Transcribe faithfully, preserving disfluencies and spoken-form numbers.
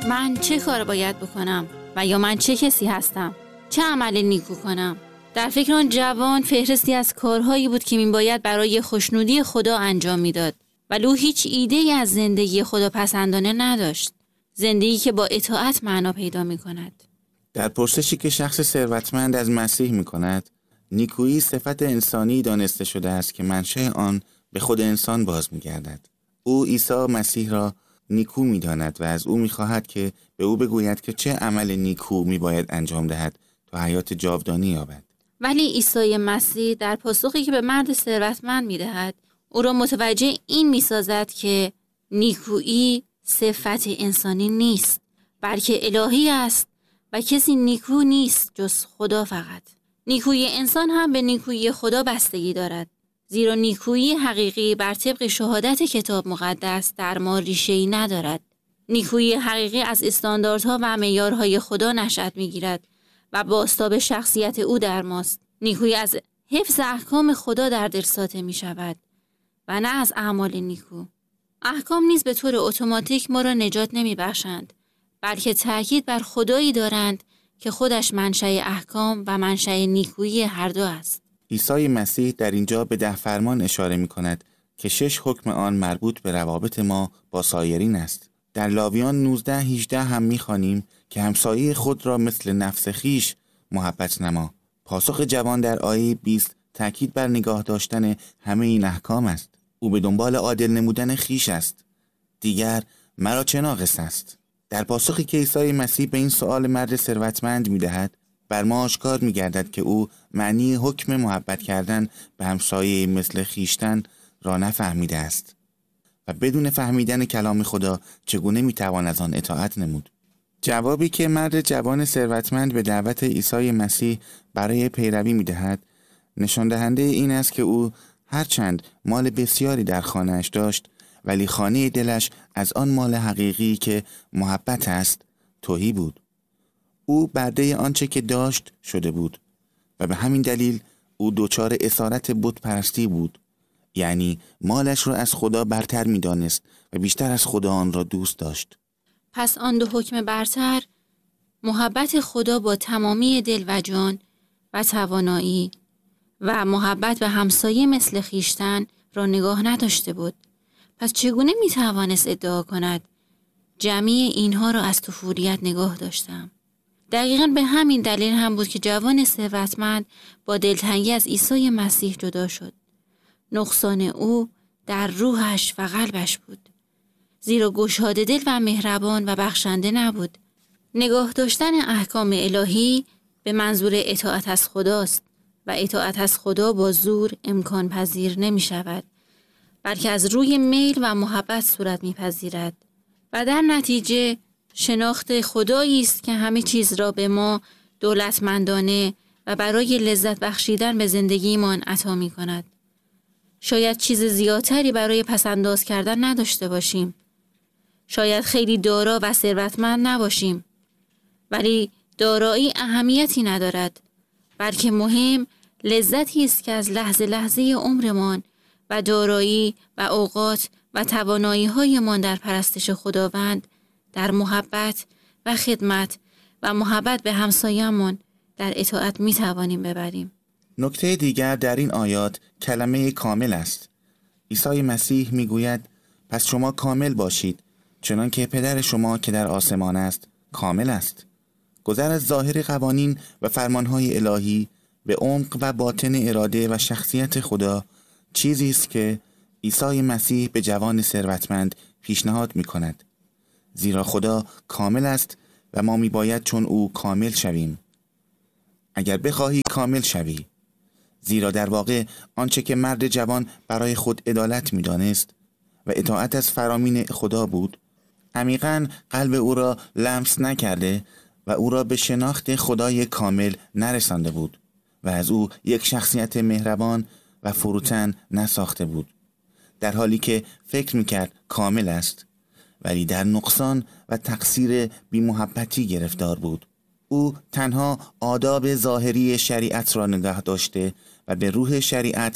من چه کار باید بکنم و یا من چه کسی هستم؟ چه عمل نیکو کنم؟ در فکر آن جوان فهرستی از کارهایی بود که میباید برای خوشنودی خدا انجام میداد، ولی او هیچ ایده‌ای از زندگی خداپسندانه نداشت، زندگی که با اطاعت معنا پیدا میکند. در پرسشی که شخص ثروتمند از مسیح میکند، نیکویی صفت انسانی دانسته شده است که منشأ آن به خود انسان باز میگردد. او عیسی مسیح را نیکو می‌داند و از او می‌خواهد که به او بگوید که چه عمل نیکو می‌باید انجام دهد تا حیات جاودانی یابد. ولی عیسی مسیح در پاسخی که به مرد ثروتمند می‌دهد، او را متوجه این می‌سازد که نیکویی صفت انسانی نیست، بلکه الهی است و کسی نیکو نیست جز خدا فقط. نیکویی انسان هم به نیکویی خدا بستگی دارد، زیرا نیکویی حقیقی بر طبق شهادت کتاب مقدس در ما ریشه‌ای ندارد. نیکویی حقیقی از استانداردها و معیارهای خدا نشأت می‌گیرد و بازتاب شخصیت او در ماست. نیکویی از حفظ احکام خدا در دل ساطع می‌شود و نه از اعمال نیکو. احکام نیز به طور اتوماتیک ما را نجات نمی‌بخشند، بلکه تأکید بر خدایی دارند که خودش منشأ احکام و منشأ نیکویی هر دو است. عیسی مسیح در اینجا به ده فرمان اشاره می کند که شش حکم آن مربوط به روابط ما با سایرین است. در لاویان نوزده هجده هم می خوانیم که همسایه خود را مثل نفس خیش محبت نما. پاسخ جوان در آیه بیست تأکید بر نگاه داشتن همه این احکام است. او به دنبال عادل نمودن خیش است. دیگر مرا چه ناقص است؟ در پاسخی که عیسی مسیح به این سؤال مرد ثروتمند می دهد، بر ما آشکار می گردد که او معنی حکم محبت کردن به همسایه مثل خیشتن را نفهمیده است و بدون فهمیدن کلام خدا چگونه می توان از آن اطاعت نمود. جوابی که مرد جوان ثروتمند به دعوت عیسی مسیح برای پیروی می دهد نشان دهنده این است که او هرچند مال بسیاری در خانه‌اش داشت، ولی خانه دلش از آن مال حقیقی که محبت است تهی بود. او برده آنچه که داشت شده بود و به همین دلیل او دچار اسارت بت پرستی بود، یعنی مالش را از خدا برتر می دانست و بیشتر از خدا آن را دوست داشت. پس آن دو حکم برتر، محبت خدا با تمامی دل و جان و توانایی و محبت به همسایه مثل خیشتن را نگاه نداشته بود. پس چگونه می توانست ادعا کند جمعی اینها را از طفولیت نگاه داشتم؟ دقیقاً به همین دلیل هم بود که جوان ثروتمند با دلتنگی از عیسی مسیح جدا شد. نقصان او در روحش و قلبش بود، زیرا گشاده دل و مهربان و بخشنده نبود. نگاه داشتن احکام الهی به منظور اطاعت از خداست و اطاعت از خدا با زور امکان پذیر نمی شود، بلکه از روی میل و محبت صورت می پذیرد و در نتیجه شناخت خدایی است که همه چیز را به ما دولتمندانه و برای لذت بخشیدن به زندگیمان عطا می کند. شاید چیز زیادتری برای پسنداز کردن نداشته باشیم. شاید خیلی دارا و ثروتمند نباشیم. ولی دارایی اهمیتی ندارد، بلکه مهم لذتی است که از لحظه لحظه عمرمان و دارایی و اوقات و توانایی هایمان در پرستش خداوند، در محبت و خدمت و محبت به همسایه‌مان در اطاعت می توانیم ببریم. نکته دیگر در این آیات کلمه کامل است. عیسی مسیح می گوید پس شما کامل باشید چنان که پدر شما که در آسمان است کامل است. گذر از ظاهر قوانین و فرمانهای الهی به عمق و باطن اراده و شخصیت خدا چیزی است که عیسی مسیح به جوان ثروتمند پیشنهاد می کند. زیرا خدا کامل است و ما می باید چون او کامل شویم. اگر بخواهی کامل شوی، زیرا در واقع آنچه که مرد جوان برای خود عدالت می دانست و اطاعت از فرامین خدا بود، عمیقاً قلب او را لمس نکرده و او را به شناخت خدای کامل نرسانده بود و از او یک شخصیت مهربان و فروتن نساخته بود، در حالی که فکر میکرد کامل است ولی در نقصان و تقصیر بی محبتی گرفتار بود. او تنها آداب ظاهری شریعت را نگاه داشته و به روح شریعت